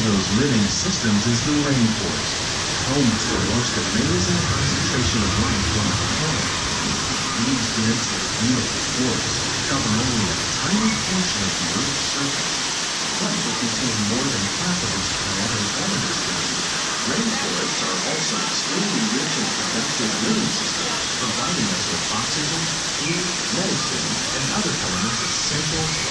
of those living systems is the rainforest, home to the most amazing concentration of life on the planet. These dense and beautiful forests cover only a tiny portion of the Earth's surface, but they contain more than half of its plant and animal species. Rainforests are also extremely rich and productive living systems, providing us with oxygen, food, medicine, and other elements essential